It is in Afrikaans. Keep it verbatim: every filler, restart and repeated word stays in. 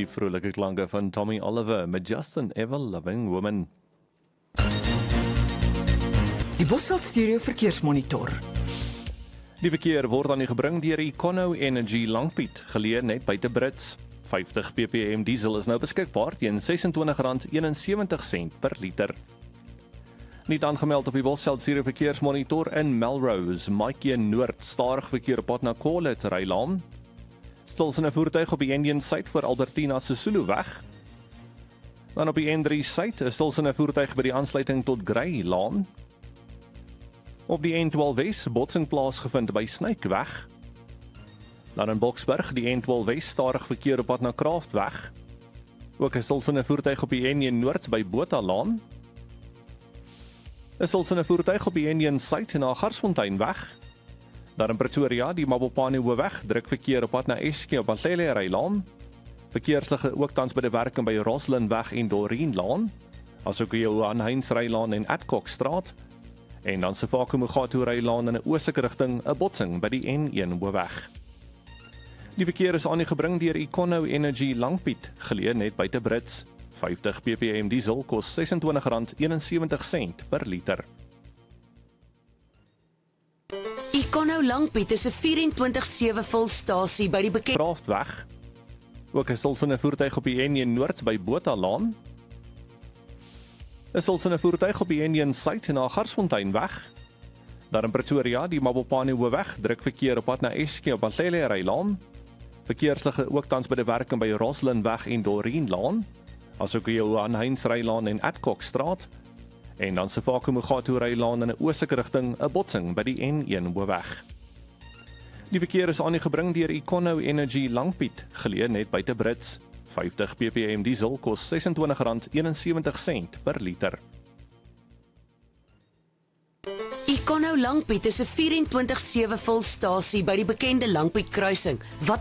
vrolike klanke van Tommy Oliver met Just an Ever Loving Woman. Die Bosveld Stereo Verkeersmonitor. Die verkeer word aan u gebring deur Econo Energy Langpiet, geleë net buite Brits. vyftig ppm diesel is nou beskikbaar teen ses en twintig rand eenensewentig sent per liter. Niet aangemeld op die Bosveld Stereo Verkeersmonitor in Melrose, Maatjie Noord, stadig verkeer op pad na Colet Rylaan. Stils in 'n voertuig op die N een Suid voor Albertina Sisulu weg. Dan op die N drie Suid is stils in 'n voertuig by die aansluiting tot Grey Laan. Op die N twaalf Wes botsing plaasgevind by Snykweg. Dan in Boksburg, die N twaalf Wes stadig verkeer op pad na Kraftweg. Ook is stils in 'n voertuig op die N een Noord by Bothalaan. Is stils in 'n voertuig op die N een Suid na Garsfonteinweg. Dan in Pretoria, die Mabopane Hoofweg, druk verkeer op pad na Eske op Matlele Rylaan. Verkeersligte ook tans by die werking by Roslinweg en Doreenlaan, asook die Johan Heinz Rylaan en Adcockstraat. En dan Sefako Mugatu Rylaan in 'n oostelike rigting, 'n botsing by die N een Hoofweg. Die verkeer is aan u gebring deur Econo Energy Langpiet, geleë net buite Brits. vyftig ppm diesel kos ses en twintig rand eenensewentig sent per liter. Econo Langpiet is 'n vyf en twintig sewe volstasie by die bekende Kraftweg. Ook is stils in 'n voertuig op die N een Noord by Bothalaan. Is stils in 'n voertuig op die N een Suid na Garsfonteinweg. Daar in Pretoria, die Mabopane Hoofweg, druk verkeer op pad na Eske op Matlele Rylaan. Verkeersligte ook tans by die werking by Roslinweg en Doreenlaan, asook die Johan Heinz Rylaan en Adcockstraat. En dan Sefako Mugatu Rylaan in 'n oostelike rigting, 'n botsing by die N een Hoofweg. Die verkeer is aan u gebring deur Econo Energy Langpiet, geleë net buite Brits. vyftig ppm diesel kos ses en twintig rand eenensewentig sent per liter. Econo Langpiet is 'n vyf en twintig sewe volstasie by die bekende Langpiet kruising. Wat